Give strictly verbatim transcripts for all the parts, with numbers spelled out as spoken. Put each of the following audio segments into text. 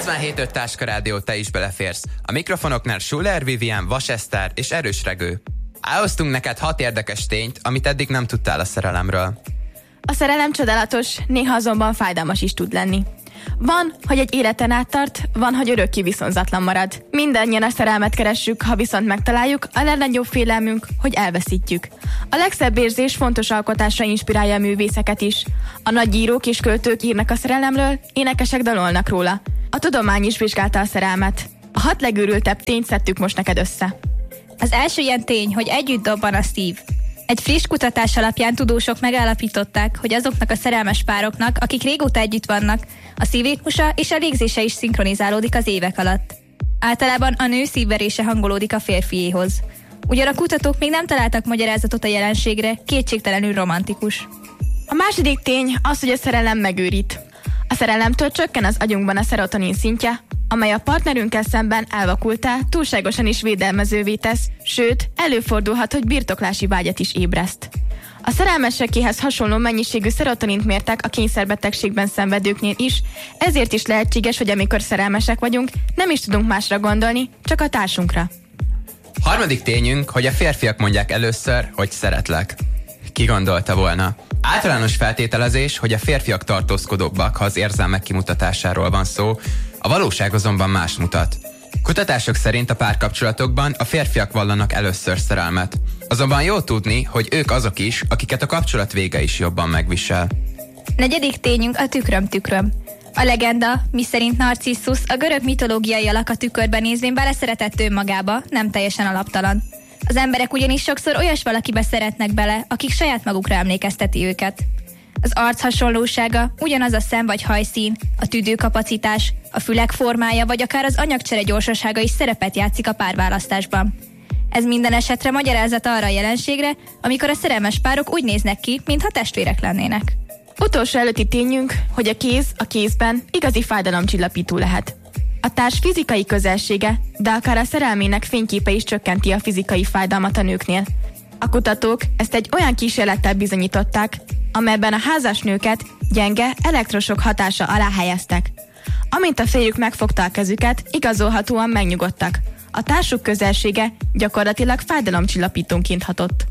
kilencvenhét öt Táska Rádió, te is beleférsz. A mikrofonoknál Schuller, Vivian, Vas Eszter és Erős Regő. Elhoztunk neked hat érdekes tényt, amit eddig nem tudtál a szerelemről. A szerelem csodálatos, néha azonban fájdalmas is tud lenni. Van, hogy egy életen át tart, van, hogy örökké viszonzatlan marad. Mindannyian a szerelmet keressük, ha viszont megtaláljuk, a legnagyobb félelmünk, hogy elveszítjük. A legszebb érzés fontos alkotásra inspirálja a művészeket is. A nagy írók és költők írnak a szerelemről, énekesek dalolnak róla. A tudomány is vizsgálta a szerelmet. A hat legőrültebb tényt szedtük most neked össze. Az első ilyen tény, hogy együtt dobban a szív. Egy friss kutatás alapján tudósok megállapították, hogy azoknak a szerelmes pároknak, akik régóta együtt vannak, a szívritmusa és a légzése is szinkronizálódik az évek alatt. Általában a nő szívverése hangolódik a férfiéhoz. Ugyan a kutatók még nem találtak magyarázatot a jelenségre, kétségtelenül romantikus. A második tény az, hogy a szerelem megőrít. A szerelemtől csökken az agyunkban a szerotonin szintje, amely a partnerünkkel szemben elvakultá, túlságosan is védelmezővé tesz, sőt, előfordulhat, hogy birtoklási vágyat is ébreszt. A szerelmesekéhez hasonló mennyiségű szerotonint mértek a kényszerbetegségben szenvedőknél is, ezért is lehetséges, hogy amikor szerelmesek vagyunk, nem is tudunk másra gondolni, csak a társunkra. Harmadik tényünk, hogy a férfiak mondják először, hogy szeretlek. Ki gondolta volna? Általános feltételezés, hogy a férfiak tartózkodóbbak, ha az érzelmek kimutatásáról van szó, a valóság azonban más mutat. Kutatások szerint a párkapcsolatokban a férfiak vallanak először szerelmet. Azonban jó tudni, hogy ők azok is, akiket a kapcsolat vége is jobban megvisel. Negyedik tényünk a tükröm tükröm. A legenda, miszerint Narcissus a görög mitológiai alak a tükörben nézvén beleszeretett önmagába, nem teljesen alaptalan. Az emberek ugyanis sokszor olyas valakibe szeretnek bele, akik saját magukra emlékezteti őket. Az arc hasonlósága, ugyanaz a szem vagy hajszín, a tüdőkapacitás, a fülek formája vagy akár az anyagcsere gyorsasága is szerepet játszik a párválasztásban. Ez minden esetre magyarázat arra a jelenségre, amikor a szerelmes párok úgy néznek ki, mintha testvérek lennének. Utolsó előtti tényünk, hogy a kéz a kézben igazi fájdalomcsillapító lehet. A társ fizikai közelsége, de akár a szerelmének fényképe is csökkenti a fizikai fájdalmat a nőknél. A kutatók ezt egy olyan kísérlettel bizonyították, amelyben a házas nőket gyenge elektrosok hatása alá helyeztek. Amint a férjük megfogta a kezüket, igazolhatóan megnyugodtak. A társuk közelsége gyakorlatilag fájdalomcsillapítónként hatott.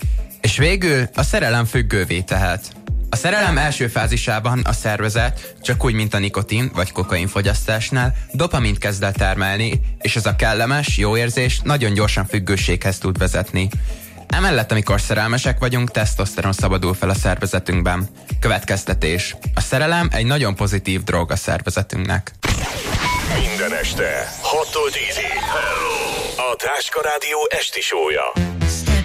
És végül a szerelem függővé tehet. A szerelem első fázisában a szervezet, csak úgy, mint a nikotin vagy kokain fogyasztásnál, dopamint kezd el termelni, és ez a kellemes, jó érzés nagyon gyorsan függőséghez tud vezetni. Emellett, amikor szerelmesek vagyunk, tesztoszteron szabadul fel a szervezetünkben. Következtetés. A szerelem egy nagyon pozitív drog a szervezetünknek. Minden este hattól tízig. Hello! A Táska Rádió esti show-ja.